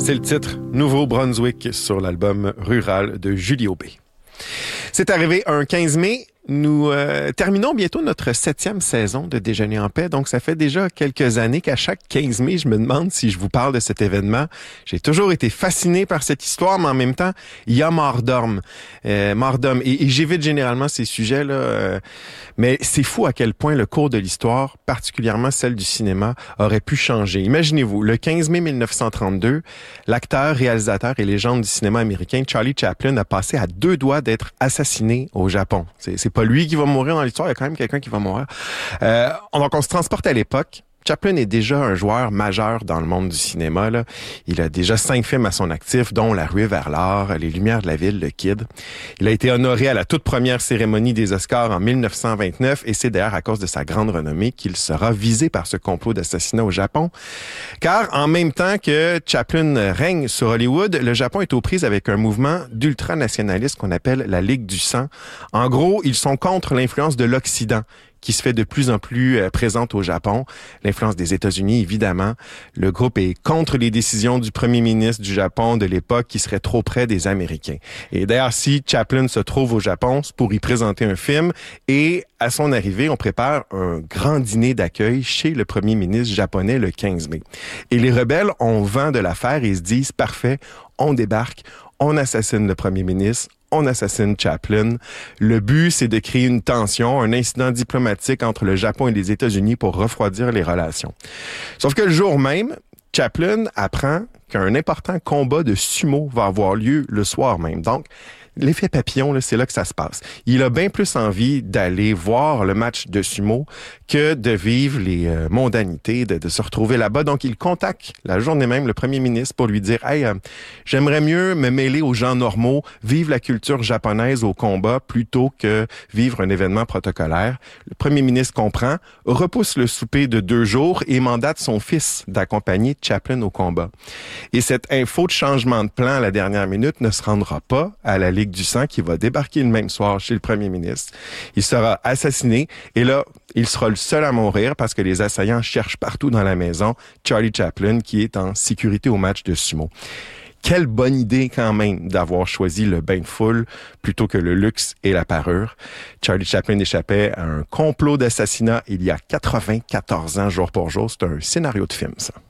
C'est le titre Nouveau-Brunswick sur l'album Rural de Julie Aubé. C'est arrivé un 15 mai. Nous terminons bientôt notre 7e saison de Déjeuner en paix. Donc, ça fait déjà quelques années qu'à chaque 15 mai, je me demande si je vous parle de cet événement. J'ai toujours été fasciné par cette histoire, mais en même temps, il y a mort d'homme. Et j'évite généralement ces sujets-là. Mais c'est fou à quel point le cours de l'histoire, particulièrement celle du cinéma, aurait pu changer. Imaginez-vous, le 15 mai 1932, l'acteur, réalisateur et légende du cinéma américain Charlie Chaplin a passé à 2 doigts d'être assassiné au Japon. C'est pas lui qui va mourir dans l'histoire, il y a quand même quelqu'un qui va mourir. Donc, on se transporte à l'époque. Chaplin est déjà un joueur majeur dans le monde du cinéma, là. Il a déjà 5 films à son actif, dont La ruée vers l'or, Les lumières de la ville, Le Kid. Il a été honoré à la toute première cérémonie des Oscars en 1929 et c'est d'ailleurs à cause de sa grande renommée qu'il sera visé par ce complot d'assassinat au Japon. Car en même temps que Chaplin règne sur Hollywood, le Japon est aux prises avec un mouvement d'ultranationalistes qu'on appelle la Ligue du sang. En gros, ils sont contre l'influence de l'Occident, qui se fait de plus en plus présente au Japon. L'influence des États-Unis, évidemment. Le groupe est contre les décisions du premier ministre du Japon de l'époque qui serait trop près des Américains. Et d'ailleurs, si Chaplin se trouve au Japon, c'est pour y présenter un film. Et à son arrivée, on prépare un grand dîner d'accueil chez le premier ministre japonais le 15 mai. Et les rebelles ont vent de l'affaire et se disent, parfait, on débarque, on assassine le premier ministre, on assassine Chaplin. Le but, c'est de créer une tension, un incident diplomatique entre le Japon et les États-Unis pour refroidir les relations. Sauf que le jour même, Chaplin apprend qu'un important combat de sumo va avoir lieu le soir même. Donc, l'effet papillon, là, c'est là que ça se passe. Il a bien plus envie d'aller voir le match de sumo que de vivre les mondanités, de se retrouver là-bas. Donc, il contacte la journée même le premier ministre pour lui dire « Hey, j'aimerais mieux me mêler aux gens normaux, vivre la culture japonaise au combat plutôt que vivre un événement protocolaire. » Le premier ministre comprend, repousse le souper de 2 jours et mandate son fils d'accompagner Chaplin au combat. Et cette info de changement de plan à la dernière minute ne se rendra pas à la Ligue du sang qui va débarquer le même soir chez le premier ministre. Il sera assassiné et là, il sera le seul à mourir parce que les assaillants cherchent partout dans la maison Charlie Chaplin qui est en sécurité au match de sumo. Quelle bonne idée quand même d'avoir choisi le bain de foule plutôt que le luxe et la parure. Charlie Chaplin échappait à un complot d'assassinat il y a 94 ans jour pour jour. C'est un scénario de film, ça.